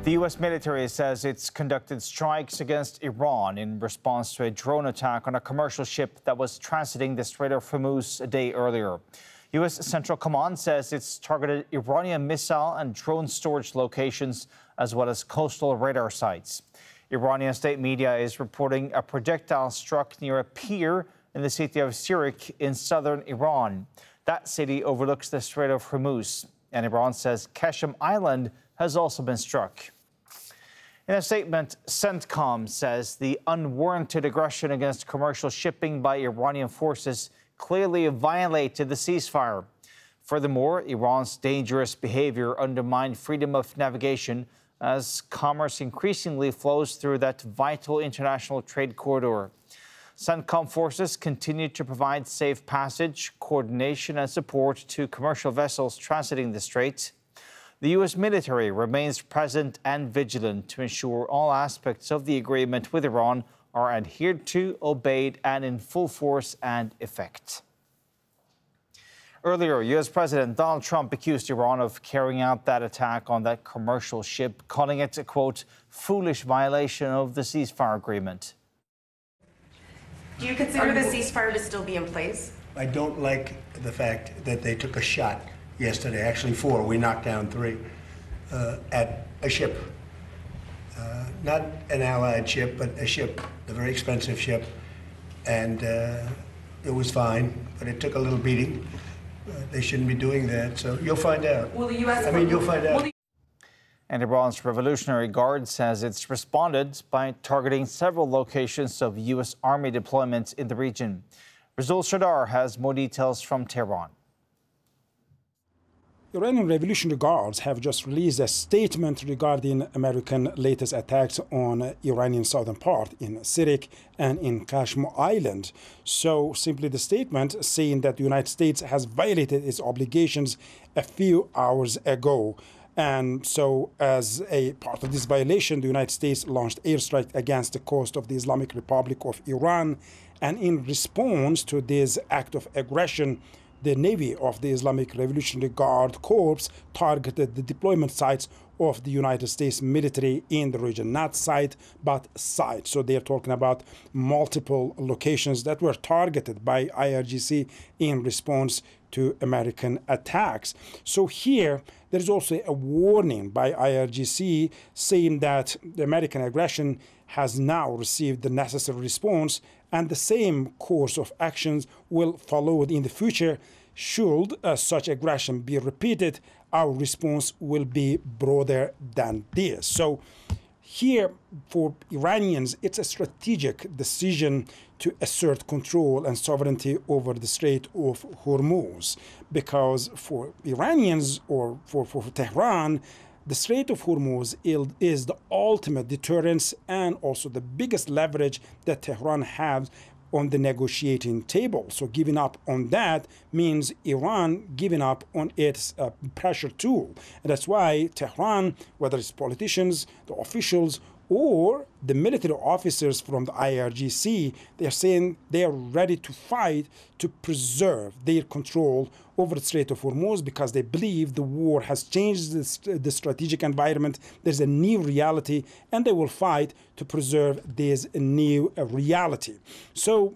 The U.S. military says it's conducted strikes against Iran in response to a drone attack on a commercial ship that was transiting the Strait of Hormuz a day earlier. U.S. Central Command says it's targeted Iranian missile and drone storage locations, as well as coastal radar sites. Iranian state media is reporting a projectile struck near a pier in the city of Sirik in southern Iran. That city overlooks the Strait of Hormuz, and Iran says Qasem Island has also been struck. In a statement, CENTCOM says the unwarranted aggression against commercial shipping by Iranian forces clearly violated the ceasefire. Furthermore, Iran's dangerous behavior undermined freedom of navigation as commerce increasingly flows through that vital international trade corridor. CENTCOM forces continue to provide safe passage, coordination and support to commercial vessels transiting the strait. The U.S. military remains present and vigilant to ensure all aspects of the agreement with Iran are adhered to, obeyed, and in full force and effect. Earlier, U.S. President Donald Trump accused Iran of carrying out that attack on that commercial ship, calling it a, quote, foolish violation of the ceasefire agreement. Do you consider the ceasefire to still be in place? I don't like the fact that they took a shot yesterday, actually 4, we knocked down 3, at a ship. Not an allied ship, but a ship, a very expensive ship. And it was fine, but it took a little beating. They shouldn't be doing that, so you'll find out. Will the U.S. You'll find out. And Iran's Revolutionary Guard says it's responded by targeting several locations of U.S. Army deployments in the region. Rizul Shadar has more details from Tehran. Iranian Revolutionary Guards have just released a statement regarding American latest attacks on Iranian southern part in Sirik and in Qasem Island. So simply the statement saying that the United States has violated its obligations a few hours ago. And so as a part of this violation, the United States launched airstrike against the coast of the Islamic Republic of Iran. And in response to this act of aggression, the Navy of the Islamic Revolutionary Guard Corps targeted the deployment sites of the United States military in the region. Not site, but site. So they're talking about multiple locations that were targeted by IRGC in response to American attacks. So here, there's also a warning by IRGC saying that the American aggression has now received the necessary response, and the same course of actions will follow in the future. Should such aggression be repeated, our response will be broader than this. So here, for Iranians, it's a strategic decision to assert control and sovereignty over the Strait of Hormuz, because for Iranians or for Tehran, the Strait of Hormuz is the ultimate deterrence and also the biggest leverage that Tehran has on the negotiating table. So giving up on that means Iran giving up on its pressure tool. And that's why Tehran, whether it's politicians, the officials, or the military officers from the IRGC, they're saying they are ready to fight to preserve their control over the Strait of Hormuz because they believe the war has changed the strategic environment. There's a new reality, and they will fight to preserve this new reality. So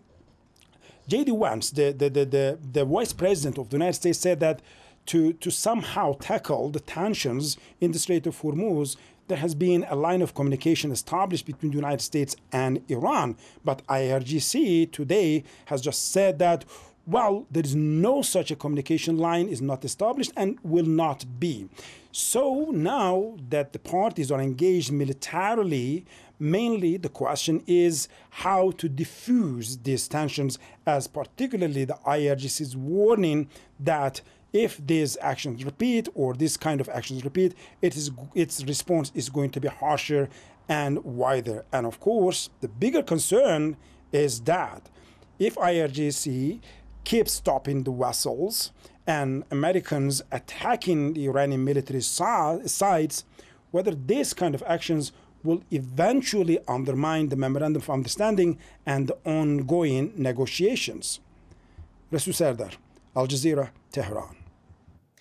J.D. Vance, the Vice President of the United States, said that to somehow tackle the tensions in the Strait of Hormuz, there has been a line of communication established between the United States and Iran. But IRGC today has just said that, well, there is no such a communication line, is not established and will not be. So now that the parties are engaged militarily, mainly the question is how to diffuse these tensions, as particularly the IRGC's warning that if these actions repeat or this kind of actions repeat, its response is going to be harsher and wider. And of course, the bigger concern is that if IRGC keeps stopping the vessels and Americans attacking the Iranian military sites, whether this kind of actions will eventually undermine the Memorandum of Understanding and the ongoing negotiations. Rasul Sardar, Al Jazeera, Tehran.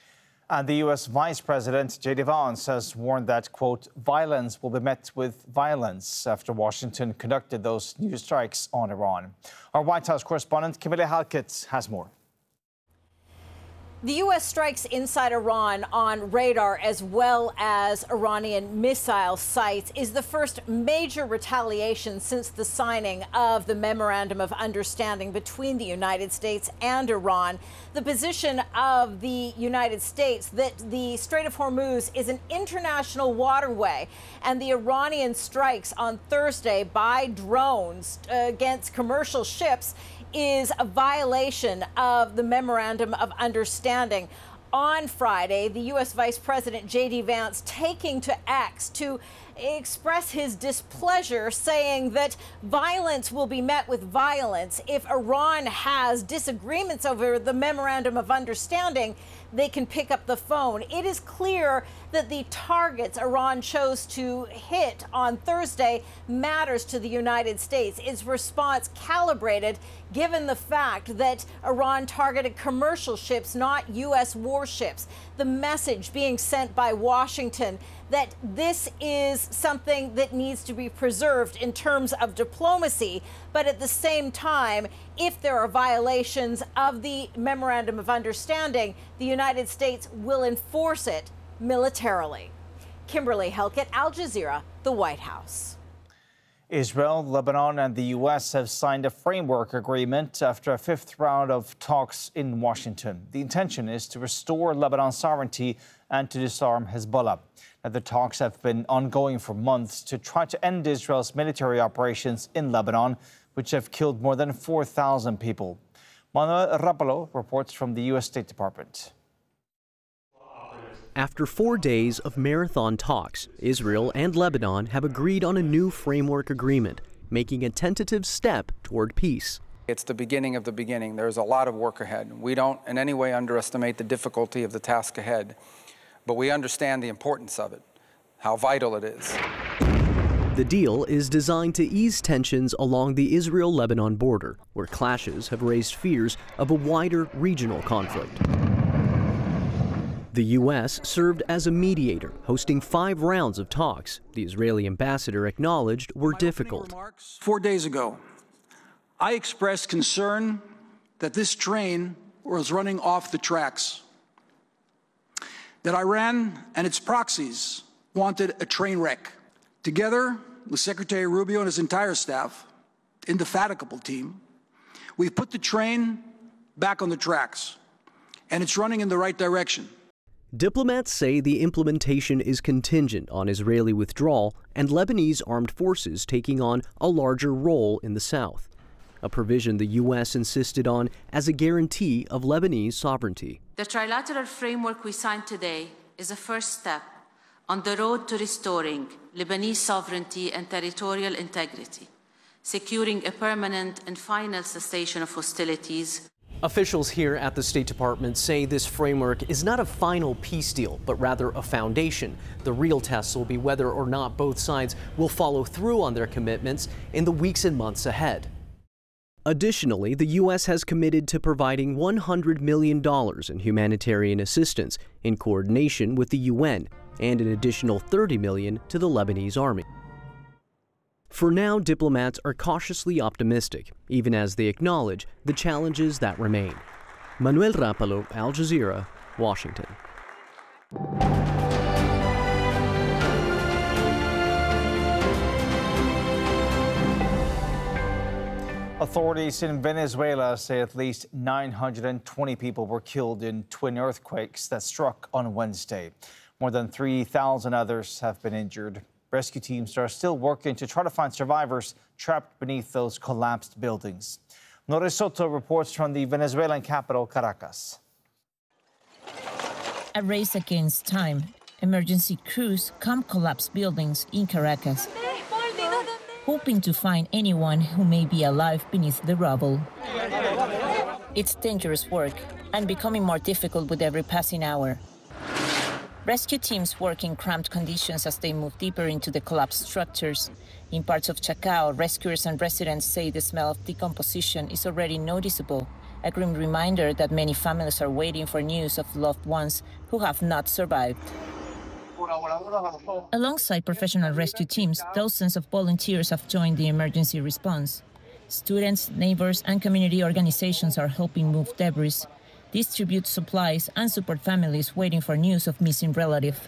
And the U.S. Vice President J.D. Vance has warned that, quote, violence will be met with violence after Washington conducted those new strikes on Iran. Our White House correspondent Kimberly Halkett has more. The U.S. strikes inside Iran on radar as well as Iranian missile sites is the first major retaliation since the signing of the Memorandum of Understanding between the United States and Iran. The position of the United States that the Strait of Hormuz is an international waterway, and the Iranian strikes on Thursday by drones against commercial ships is a violation of the Memorandum of Understanding. On Friday, the U.S. Vice President J.D. Vance taking to X to express his displeasure, saying that violence will be met with violence. If Iran has disagreements over the Memorandum of Understanding, they can pick up the phone. It is clear that the targets Iran chose to hit on Thursday matters to the United States. Its response calibrated given the fact that Iran targeted commercial ships, not U.S. warships. The message being sent by Washington that this is something that needs to be preserved in terms of diplomacy, but at the same time, if there are violations of the Memorandum of Understanding, the United States will enforce it militarily. Kimberly Halkett, Al Jazeera, the White House. Israel, Lebanon, and the U.S. have signed a framework agreement after a fifth round of talks in Washington. The intention is to restore Lebanon's sovereignty and to disarm Hezbollah. Now, the talks have been ongoing for months to try to end Israel's military operations in Lebanon, which have killed more than 4,000 people. Manuel Rapalo reports from the U.S. State Department. After 4 days of marathon talks, Israel and Lebanon have agreed on a new framework agreement, making a tentative step toward peace. It's the beginning of the beginning. There's a lot of work ahead. We don't in any way underestimate the difficulty of the task ahead, but we understand the importance of it, how vital it is. The deal is designed to ease tensions along the Israel-Lebanon border, where clashes have raised fears of a wider regional conflict. The U.S. served as a mediator, hosting 5 rounds of talks the Israeli ambassador acknowledged were difficult. 4 days ago, I expressed concern that this train was running off the tracks, that Iran and its proxies wanted a train wreck. Together with Secretary Rubio and his entire staff, indefatigable team, we've put the train back on the tracks, and it's running in the right direction. Diplomats say the implementation is contingent on Israeli withdrawal and Lebanese armed forces taking on a larger role in the south, a provision the U.S. insisted on as a guarantee of Lebanese sovereignty. The trilateral framework we signed today is a first step on the road to restoring Lebanese sovereignty and territorial integrity, securing a permanent and final cessation of hostilities. Officials here at the State Department say this framework is not a final peace deal, but rather a foundation. The real test will be whether or not both sides will follow through on their commitments in the weeks and months ahead. Additionally, the U.S. has committed to providing $100 million in humanitarian assistance in coordination with the UN and an additional $30 million to the Lebanese army. For now, diplomats are cautiously optimistic, even as they acknowledge the challenges that remain. Manuel Rapalo, Al Jazeera, Washington. Authorities in Venezuela say at least 920 people were killed in twin earthquakes that struck on Wednesday. More than 3,000 others have been injured. Rescue teams are still working to try to find survivors trapped beneath those collapsed buildings. Nore Soto reports from the Venezuelan capital, Caracas. A race against time. Emergency crews come collapsed buildings in Caracas, hoping to find anyone who may be alive beneath the rubble. It's dangerous work and becoming more difficult with every passing hour. Rescue teams work in cramped conditions as they move deeper into the collapsed structures. In parts of Chacao, rescuers and residents say the smell of decomposition is already noticeable a grim reminder that many families are waiting for news of loved ones who have not survived. Alongside professional rescue teams, dozens of volunteers have joined the emergency response. Students, neighbors, and community organizations are helping move debris, distribute supplies, and support families waiting for news of missing relatives.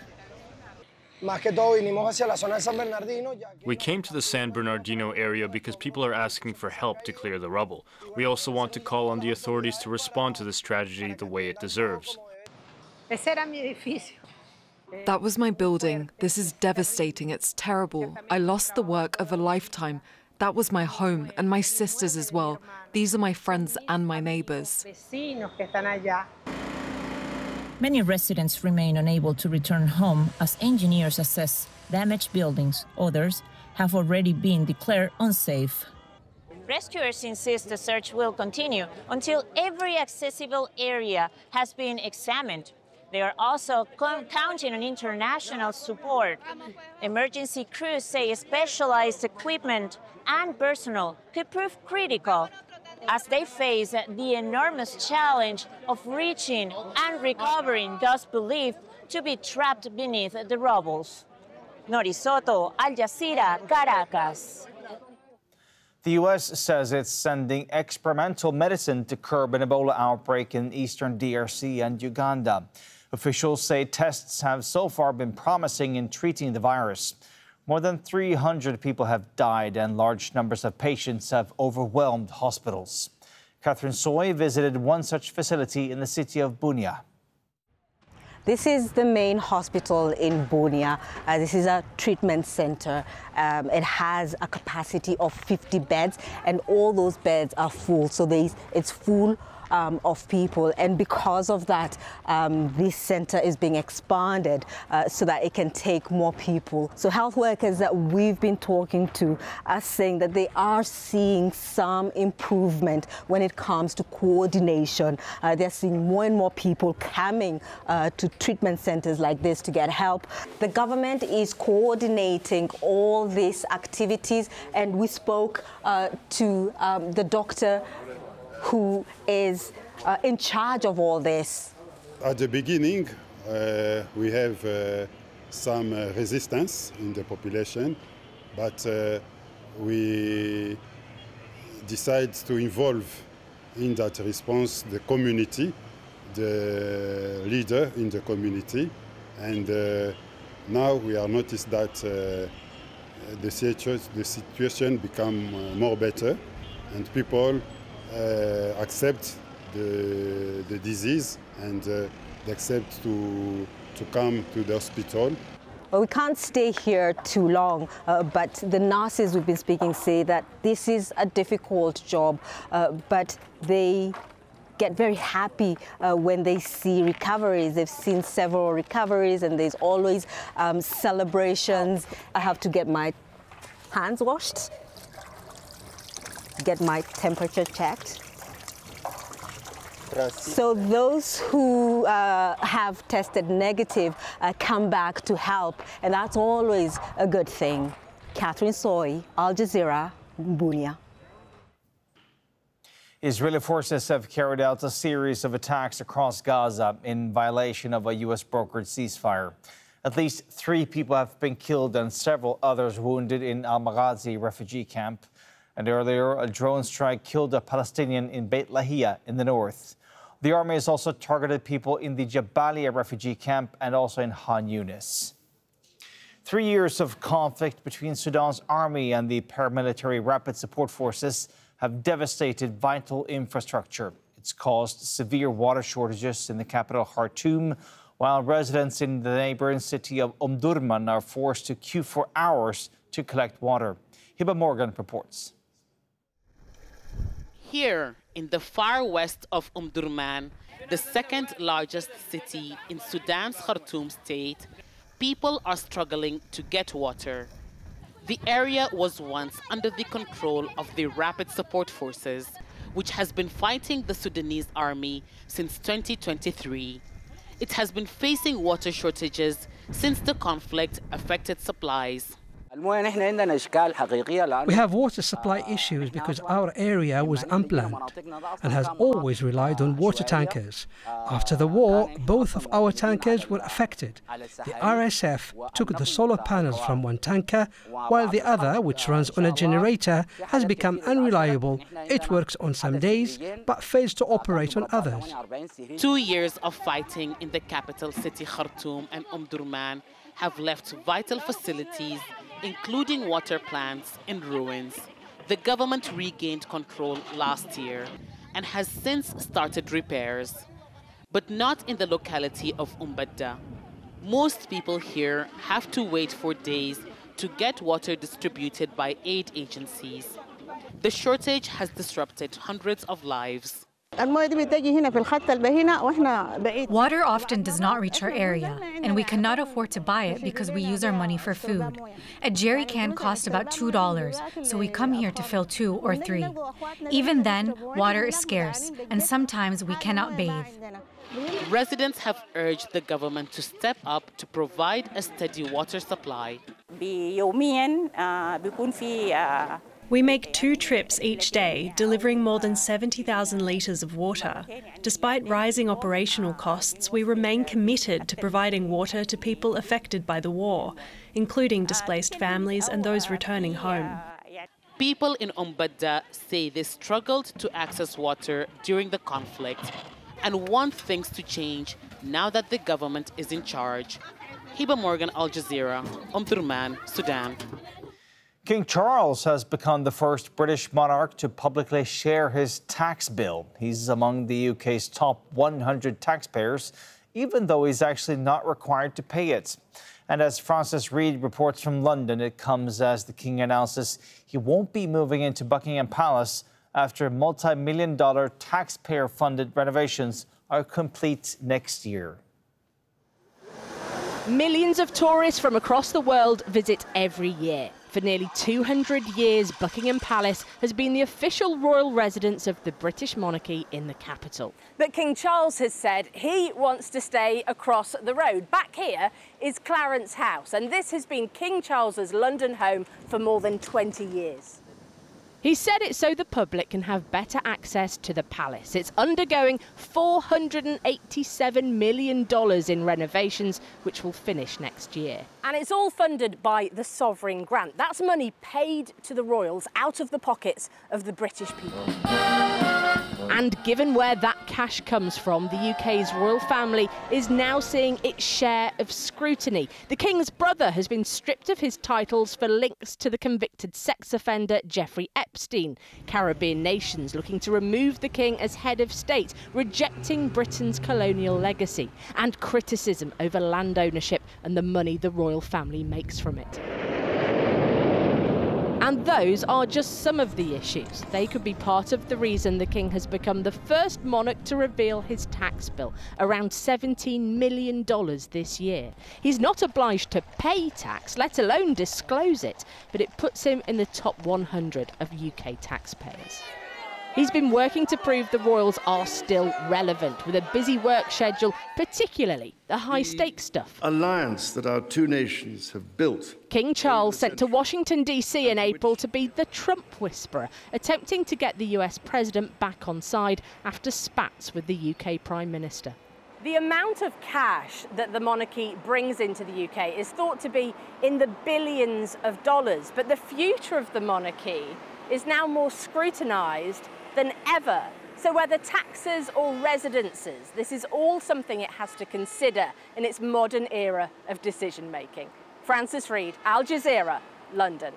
We came to the San Bernardino area because people are asking for help to clear the rubble. We also want to call on the authorities to respond to this tragedy the way it deserves. That was my building. This is devastating. It's terrible. I lost the work of a lifetime. That was my home, and my sisters as well. These are my friends and my neighbors. Many residents remain unable to return home as engineers assess damaged buildings. Others have already been declared unsafe. Rescuers insist the search will continue until every accessible area has been examined. They are also counting on international support. Emergency crews say specialized equipment and personnel could prove critical as they face the enormous challenge of reaching and recovering those believed to be trapped beneath the rubble. Nori Soto, Al Jazeera, Caracas. The U.S. says it's sending experimental medicine to curb an Ebola outbreak in eastern DRC and Uganda. Officials say tests have so far been promising in treating the virus. More than 300 people have died and large numbers of patients have overwhelmed hospitals. Catherine Soy visited one such facility in the city of Bunia. This is the main hospital in Bunia. This is a treatment center. It has a capacity of 50 beds, and all those beds are full. So it's full of people, and because of that, this center is being expanded so that it can take more people. So health workers that we've been talking to are saying that they are seeing some improvement when it comes to coordination. They're seeing more and more people coming to treatment centers like this to get help. The government is coordinating all these activities, and we spoke to the doctor who is in charge of all this. At the beginning, we have some resistance in the population, but we decided to involve in that response the community, the leader in the community, and now we are noticed that the situation become more better, and people accept the disease, and they accept to come to the hospital. Well, we can't stay here too long, but the nurses we've been speaking say that this is a difficult job, but they get very happy when they see recoveries. They've seen several recoveries, and there's always celebrations. I have to get my hands washed, get my temperature checked. So those who have tested negative come back to help, and that's always a good thing. Catherine Soy, Al Jazeera, Bunia. Israeli forces have carried out a series of attacks across Gaza in violation of a U.S.-brokered ceasefire. At least 3 people have been killed and several others wounded in Al-Maghazi refugee camp. And earlier, a drone strike killed a Palestinian in Beit Lahia in the north. The army has also targeted people in the Jabalia refugee camp and also in Han Yunis. 3 years of conflict between Sudan's army and the paramilitary Rapid Support Forces have devastated vital infrastructure. It's caused severe water shortages in the capital Khartoum, while residents in the neighboring city of Omdurman are forced to queue for hours to collect water. Hiba Morgan reports. Here, in the far west of Omdurman, the second largest city in Sudan's Khartoum state, people are struggling to get water. The area was once under the control of the Rapid Support Forces, which has been fighting the Sudanese army since 2023. It has been facing water shortages since the conflict affected supplies. We have water supply issues because our area was unplanned and has always relied on water tankers. After the war, both of our tankers were affected. The RSF took the solar panels from one tanker, while the other, which runs on a generator, has become unreliable. It works on some days, but fails to operate on others. 2 years of fighting in the capital city Khartoum and Omdurman have left vital facilities, including water plants, in ruins. The government regained control last year and has since started repairs, but not in the locality of Umbadda. Most people here have to wait for days to get water distributed by aid agencies. The shortage has disrupted hundreds of lives. Water often does not reach our area, and we cannot afford to buy it because we use our money for food. A jerry can costs about $2, so we come here to fill 2 or 3. Even then, water is scarce, and sometimes we cannot bathe. Residents have urged the government to step up to provide a steady water supply. We make 2 trips each day, delivering more than 70,000 litres of water. Despite rising operational costs, we remain committed to providing water to people affected by the war, including displaced families and those returning home. People in Umbadda say they struggled to access water during the conflict and want things to change now that the government is in charge. Hiba Morgan, Al Jazeera, Omdurman, Sudan. King Charles has become the first British monarch to publicly share his tax bill. He's among the UK's top 100 taxpayers, even though he's actually not required to pay it. And as Francis Reid reports from London, it comes as the King announces he won't be moving into Buckingham Palace after multi-million-dollar taxpayer-funded renovations are complete next year. Millions of tourists from across the world visit every year. For nearly 200 years, Buckingham Palace has been the official royal residence of the British monarchy in the capital. But King Charles has said he wants to stay across the road. Back here is Clarence House, and this has been King Charles's London home for more than 20 years. He said it so the public can have better access to the palace. It's undergoing $487 million in renovations, which will finish next year. And it's all funded by the sovereign grant. That's money paid to the royals out of the pockets of the British people. And given where that cash comes from, the UK's royal family is now seeing its share of scrutiny. The King's brother has been stripped of his titles for links to the convicted sex offender Jeffrey Epstein. Caribbean nations looking to remove the King as head of state, rejecting Britain's colonial legacy, and criticism over land ownership and the money the royal family makes from it. And those are just some of the issues. They could be part of the reason the King has become the first monarch to reveal his tax bill, around $17 million this year. He's not obliged to pay tax, let alone disclose it, but it puts him in the top 100 of UK taxpayers. He's been working to prove the royals are still relevant, with a busy work schedule, particularly the high-stakes stuff. Alliance that our two nations have built. King Charles sent to Washington, D.C. in April to be the Trump whisperer, attempting to get the US president back on side after spats with the UK Prime Minister. The amount of cash that the monarchy brings into the UK is thought to be in the billions of dollars, but the future of the monarchy is now more scrutinised than ever. So whether taxes or residences, this is all something it has to consider in its modern era of decision-making. Francis Reid, Al Jazeera, London.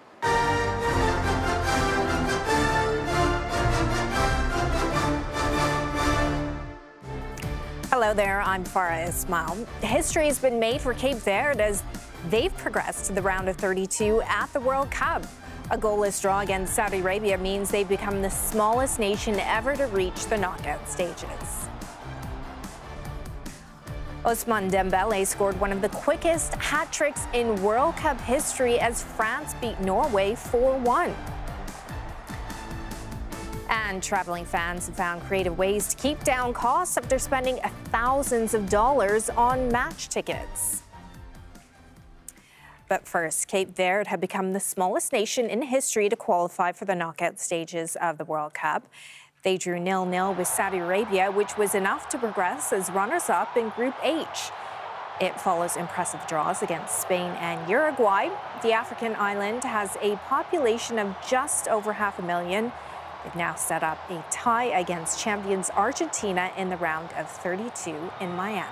Hello there, I'm Farah Ismail. History has been made for Cape Verde as they've progressed to the round of 32 at the World Cup. A goalless draw against Saudi Arabia means they've become the smallest nation ever to reach the knockout stages. Ousmane Dembele scored one of the quickest hat tricks in World Cup history as France beat Norway 4-1. And traveling fans have found creative ways to keep down costs after spending thousands of dollars on match tickets. But first, Cape Verde had become the smallest nation in history to qualify for the knockout stages of the World Cup. They drew 0-0 with Saudi Arabia, which was enough to progress as runners-up in Group H. It follows impressive draws against Spain and Uruguay. The African island has a population of just over 500,000. They've now set up a tie against champions Argentina in the round of 32 in Miami.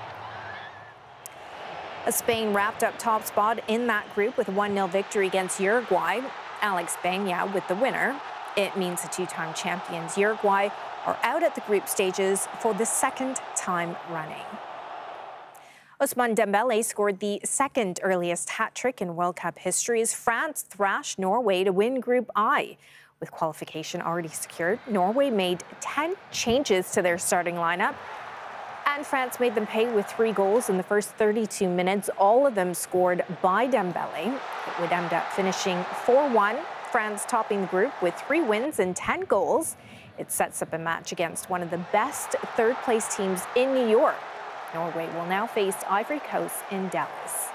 Spain wrapped up top spot in that group with a 1-0 victory against Uruguay. Alex Baena with the winner. It means the two-time champions Uruguay are out at the group stages for the second time running. Ousmane Dembele scored the second earliest hat-trick in World Cup history as France thrashed Norway to win Group I. With qualification already secured, Norway made 10 changes to their starting lineup, and France made them pay with 3 goals in the first 32 minutes, all of them scored by Dembele. It would end up finishing 4-1, France topping the group with 3 wins and 10 goals. It sets up a match against one of the best third-place teams in New York. Norway will now face Ivory Coast in Dallas.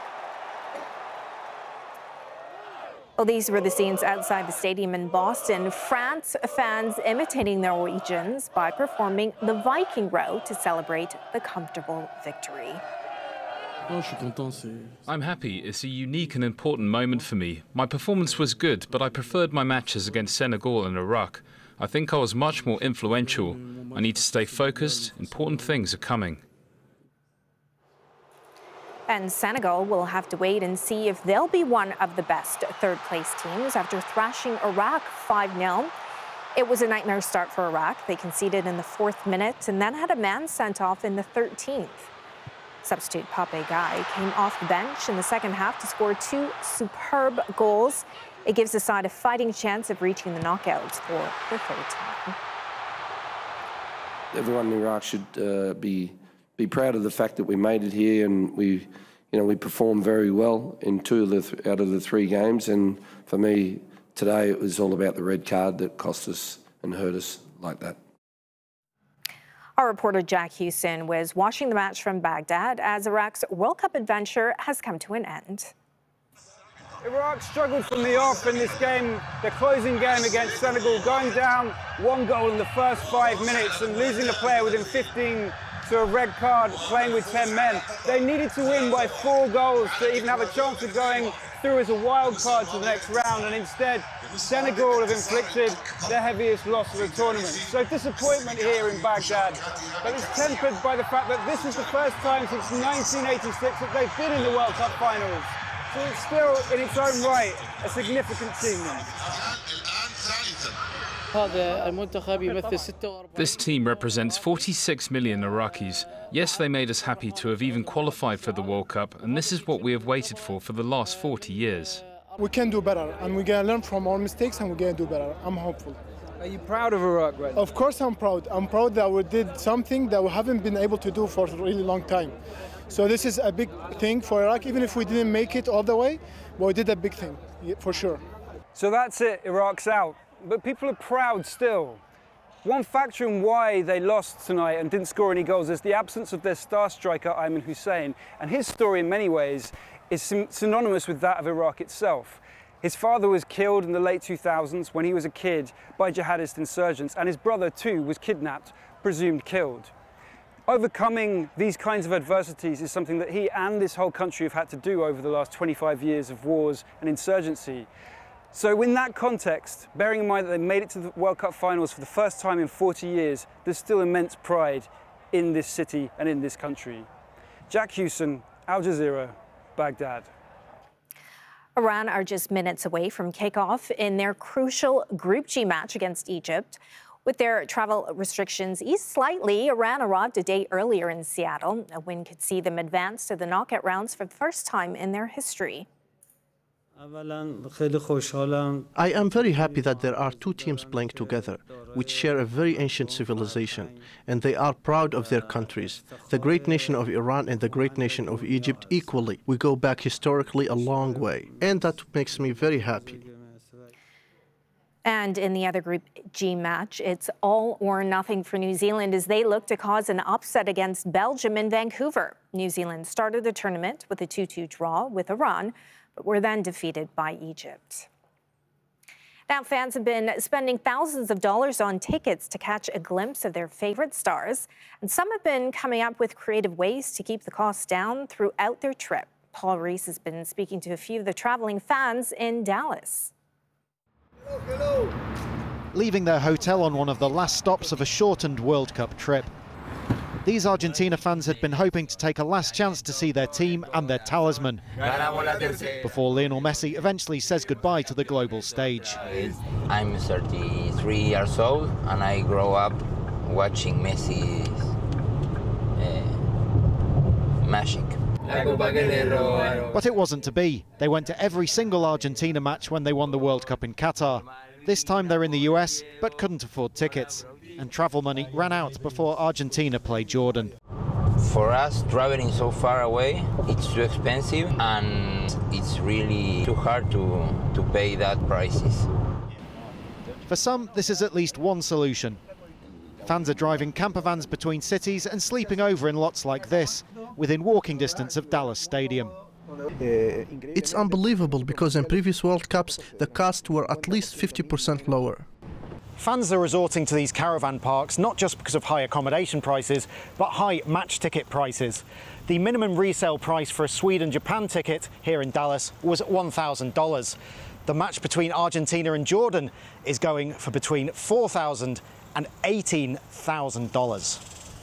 Well, these were the scenes outside the stadium in Boston. France fans imitating the Norwegians by performing the Viking Row to celebrate the comfortable victory. I'm happy. It's a unique and important moment for me. My performance was good, but I preferred my matches against Senegal and Iraq. I think I was much more influential. I need to stay focused. Important things are coming. And Senegal will have to wait and see if they'll be one of the best third-place teams after thrashing Iraq 5-0. It was a nightmare start for Iraq. They conceded in the 4th minute and then had a man sent off in the 13th. Substitute Pape Gueye came off the bench in the second half to score 2 superb goals. It gives the side a fighting chance of reaching the knockouts for the 3rd time. Everyone in Iraq should be proud of the fact that we made it here, and we performed very well in 2 out of the 3 games. And for me, today it was all about the red card that cost us and hurt us like that. Our reporter Jack Houston was watching the match from Baghdad as Iraq's World Cup adventure has come to an end. Iraq struggled from the off in this game, the closing game against Senegal, going down 1 goal in the first 5 minutes and losing a player within 15 to a red card, playing with 10 men. They needed to win by 4 goals to even have a chance of going through as a wild card to the next round, and instead Senegal have inflicted their heaviest loss of the tournament. So disappointment here in Baghdad, but it's tempered by the fact that this is the first time since 1986 that they've been in the World Cup finals. So it's still, in its own right, a significant achievement. This team represents 46 million Iraqis. Yes, they made us happy to have even qualified for the World Cup, and this is what we have waited for the last 40 years. We can do better, and we're going to learn from our mistakes, and we're going to do better. I'm hopeful. Are you proud of Iraq right now? Of course I'm proud. I'm proud that we did something that we haven't been able to do for a really long time. So this is a big thing for Iraq, even if we didn't make it all the way, but we did a big thing, for sure. So that's it, Iraq's out. But people are proud still. One factor in why they lost tonight and didn't score any goals is the absence of their star striker, Ayman Hussein. And his story, in many ways, is synonymous with that of Iraq itself. His father was killed in the late 2000s when he was a kid by jihadist insurgents, and his brother, too, was kidnapped, presumed killed. Overcoming these kinds of adversities is something that he and this whole country have had to do over the last 25 years of wars and insurgency. So in that context, bearing in mind that they made it to the World Cup finals for the first time in 40 years, there's still immense pride in this city and in this country. Jack Houston, Al Jazeera, Baghdad. Iran are just minutes away from kickoff in their crucial Group G match against Egypt. With their travel restrictions eased slightly, Iran arrived a day earlier in Seattle. A win could see them advance to the knockout rounds for the first time in their history. I am very happy that there are 2 teams playing together, which share a very ancient civilization, and they are proud of their countries. The great nation of Iran and the great nation of Egypt equally. We go back historically a long way, and that makes me very happy. And in the other Group G match, it's all or nothing for New Zealand as they look to cause an upset against Belgium in Vancouver. New Zealand started the tournament with a 2-2 draw with Iran, but were then defeated by Egypt. Now, fans have been spending thousands of dollars on tickets to catch a glimpse of their favorite stars, and some have been coming up with creative ways to keep the costs down throughout their trip. Paul Reese has been speaking to a few of the traveling fans in Dallas. Hello. Leaving their hotel on one of the last stops of a shortened World Cup trip. These Argentina fans had been hoping to take a last chance to see their team and their talisman before Lionel Messi eventually says goodbye to the global stage. I'm 33 years old and I grew up watching Messi's magic. But it wasn't to be. They went to every single Argentina match when they won the World Cup in Qatar. This time they're in the US, but couldn't afford tickets. And travel money ran out before Argentina played Jordan. For us, traveling so far away, it's too expensive and it's really too hard to pay that prices. For some, this is at least one solution. Fans are driving camper vans between cities and sleeping over in lots like this, within walking distance of Dallas Stadium. It's unbelievable because in previous World Cups, the costs were at least 50% lower. Fans are resorting to these caravan parks not just because of high accommodation prices, but high match ticket prices. The minimum resale price for a Sweden-Japan ticket here in Dallas was $1,000. The match between Argentina and Jordan is going for between $4,000 and $18,000.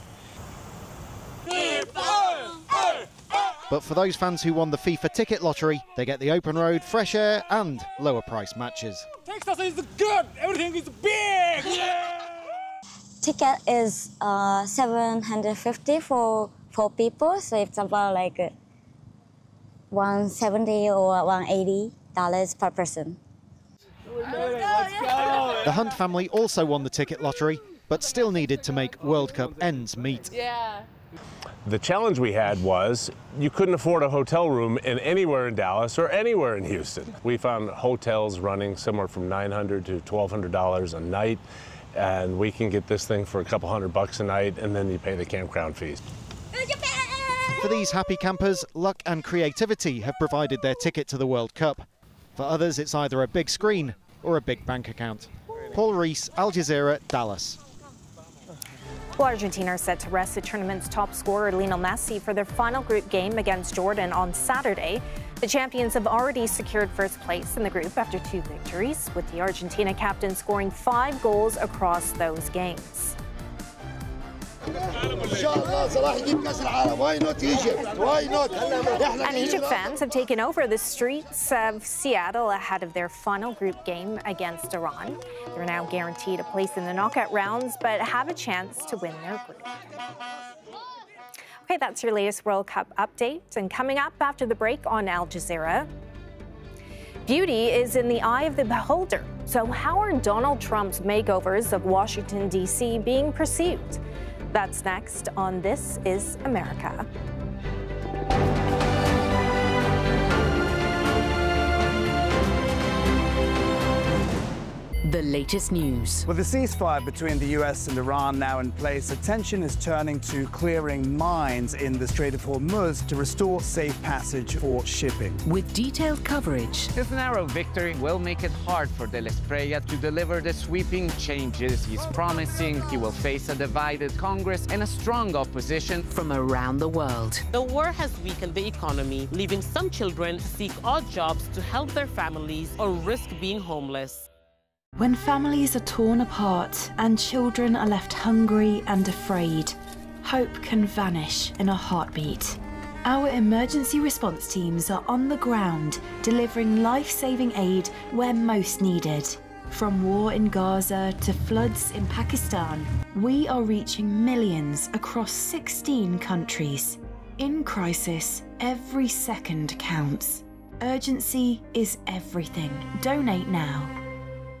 But for those fans who won the FIFA ticket lottery, they get the open road, fresh air and lower price matches. Texas is good, everything is big! Yeah! Ticket is $750 for 4 people, so it's about like $170 or $180 per person. The Hunt family also won the ticket lottery, but still needed to make World Cup ends meet. Yeah. The challenge we had was you couldn't afford a hotel room in anywhere in Dallas or anywhere in Houston. We found hotels running somewhere from $900 to $1,200 a night, and we can get this thing for a couple $100 a night, and then you pay the campground fees. For these happy campers, luck and creativity have provided their ticket to the World Cup. For others, it's either a big screen or a big bank account. Paul Reese, Al Jazeera, Dallas. Well, Argentina are set to rest the tournament's top scorer, Lionel Messi, for their final group game against Jordan on Saturday. The champions have already secured first place in the group after 2 victories, with the Argentina captain scoring 5 goals across those games. And Egypt fans have taken over the streets of Seattle ahead of their final group game against Iran. They're now guaranteed a place in the knockout rounds, but have a chance to win their group. Okay, that's your latest World Cup update. And coming up after the break on Al Jazeera, beauty is in the eye of the beholder. So how are Donald Trump's makeovers of Washington, D.C. being perceived? That's next on This Is America. The latest news. With the ceasefire between the US and Iran now in place, attention is turning to clearing mines in the Strait of Hormuz to restore safe passage for shipping. With detailed coverage. This narrow victory will make it hard for De la Espriella to deliver the sweeping changes he's promising. He will face a divided Congress and a strong opposition from around the world. The war has weakened the economy, leaving some children seek odd jobs to help their families or risk being homeless. When families are torn apart and children are left hungry and afraid, hope can vanish in a heartbeat. Our emergency response teams are on the ground, delivering life-saving aid where most needed. From war in Gaza to floods in Pakistan, we are reaching millions across 16 countries. In crisis, every second counts. Urgency is everything. Donate now.